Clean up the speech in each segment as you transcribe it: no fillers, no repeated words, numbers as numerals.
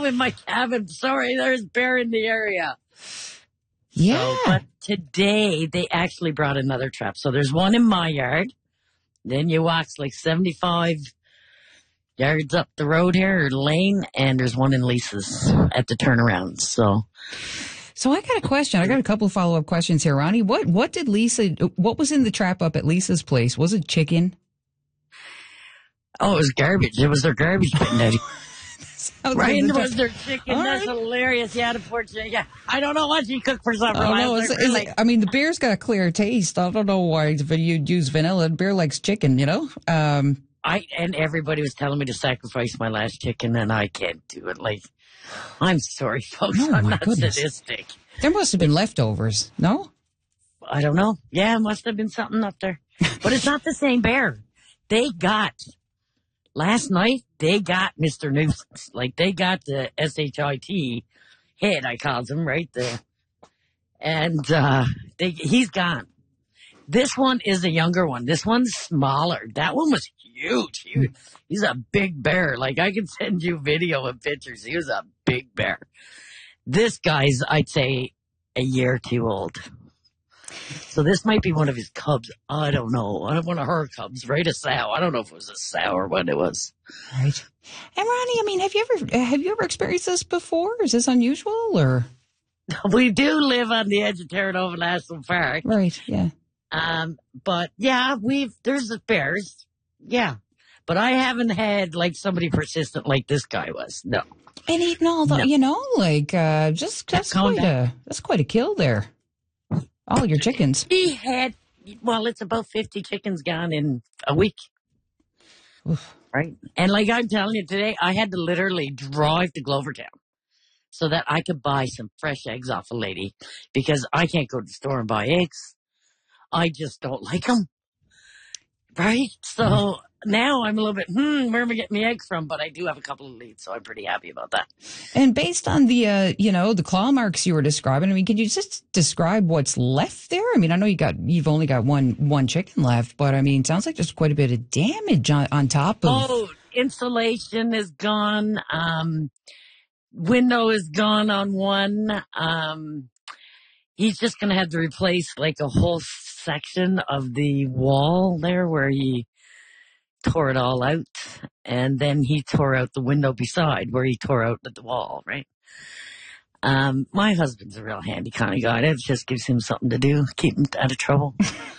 in my cabin. Sorry, there's bear in the area. Yeah. So, but today they actually brought another trap. So there's one in my yard. Then you walk like 75 yards up the road here, or lane, and there's one in Lisa's at the turnaround. So I got a question. I got a couple of follow-up questions here, Ronnie. What was in the trap up at Lisa's place? Was it chicken? Oh, it was garbage. It was their garbage bin, Daddy. Ryan was their chicken. All That's right. hilarious. Yeah, the poor chicken. Yeah. I don't know what she cooked for supper. Oh, last no, night, really. I mean, the beer's got a clear taste. I don't know why you'd use vanilla. Beer likes chicken, you know? And everybody was telling me to sacrifice my last chicken, and I can't do it. Like, I'm sorry, folks. Oh, I'm my not goodness. sadistic. There must have been leftovers, no? I don't know. Yeah, it must have been something up there. But it's not the same bear. Last night, they got Mr. Nuisance. Like, they got the SHIT head, I calls him, right? He's gone. This one is a younger one. This one's smaller. That one was huge. He's a big bear. Like, I can send you video and pictures. He was a big bear. This guy's, I'd say, a year or two old. So this might be one of his cubs. I don't know. One of her cubs, right? A sow. I don't know if it was a sow or what it was. Right. And Ronnie, I mean, have you ever experienced this before? Is this unusual or? We do live on the edge of Terra Nova National Park. Right. Yeah. But yeah, there's the bears. Yeah. But I haven't had like somebody persistent like this guy was. No. And eating all the, that's quite a kill there. All your chickens. It's about 50 chickens gone in a week. Oof. Right? And like I'm telling you today, I had to literally drive to Glovertown so that I could buy some fresh eggs off a lady because I can't go to the store and buy eggs. I just don't like them. Right? So now I'm a little bit, where am I getting the eggs from? But I do have a couple of leads, so I'm pretty happy about that. And based on the, the claw marks you were describing, I mean, can you just describe what's left there? I mean, I know you've only got one chicken left, but I mean, it sounds like there's quite a bit of damage on top of. Oh, insulation is gone. Window is gone on one. He's just going to have to replace like a whole section of the wall there where he tore it all out. And then he tore out the window beside where he tore out the wall, right? My husband's a real handy kind of guy. It just gives him something to do, keep him out of trouble.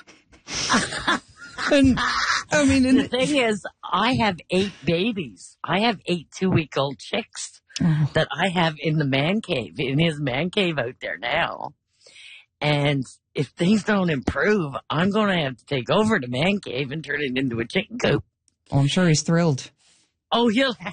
The thing is, I have 8 babies. I have 8 2-week-old chicks that I have in the man cave, in his man cave out there now. And if things don't improve, I'm going to have to take over the man cave and turn it into a chicken coop. Oh, I'm sure he's thrilled. Oh, he'll have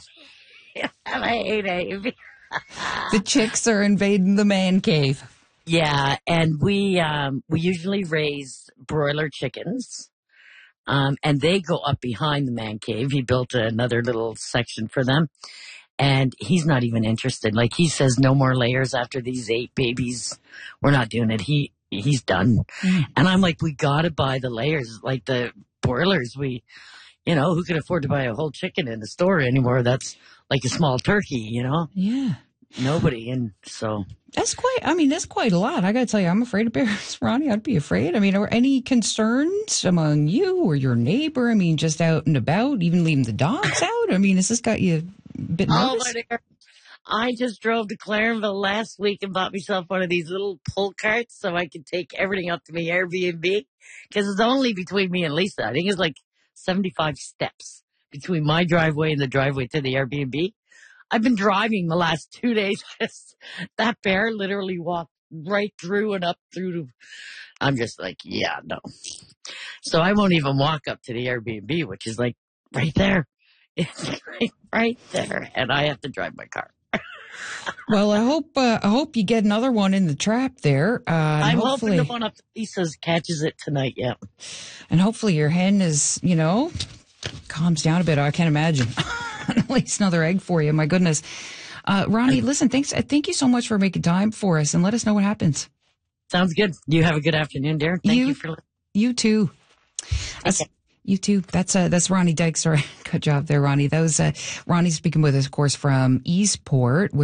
a baby. The chicks are invading the man cave. Yeah, and we usually raise broiler chickens, and they go up behind the man cave. He built another little section for them, and he's not even interested. Like, he says no more layers after these 8 babies. We're not doing it. He's done. And I'm like, we got to buy the layers, like the broilers. Who can afford to buy a whole chicken in the store anymore? That's like a small turkey, Yeah. Nobody. And so that's quite a lot. I got to tell you, I'm afraid of bears, Ronnie. I'd be afraid. I mean, are any concerns among you or your neighbor? I mean, just out and about, even leaving the dogs out? I mean, has this got you a bit nervous? I just drove to Clarenville last week and bought myself one of these little pull carts so I could take everything up to my Airbnb because it's only between me and Lisa. I think it's like 75 steps between my driveway and the driveway to the Airbnb. I've been driving the last 2 days because that bear literally walked right through and up through. I'm just like, yeah, no. So I won't even walk up to the Airbnb, which is like right there. It's right there. And I have to drive my car. Well, I hope you get another one in the trap there. I'm hoping the one up to Lisa's catches it tonight, yeah. And hopefully your hen is, calms down a bit. I can't imagine. At least another egg for you. My goodness. Ronnie, listen, thank you so much for making time for us and let us know what happens. Sounds good. You have a good afternoon, dear. Thank you for listening. You too. Okay. You too. That's Ronnie Dykes. Sorry. Good job there, Ronnie. That was Ronnie speaking with us, of course, from Eastport.